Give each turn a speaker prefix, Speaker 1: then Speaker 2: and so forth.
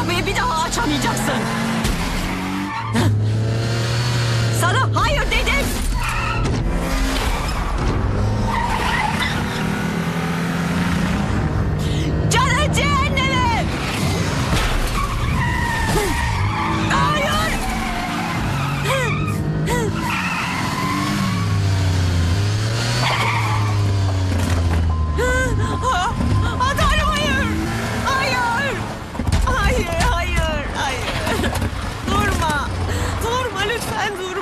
Speaker 1: kapıyı bir daha açamayacaksın. Sana hayır dedim. Canın cehenneme. Hayır. Tanrım hayır. Hayır. Hayır, hayır, hayır. Durma. Durma lütfen durma.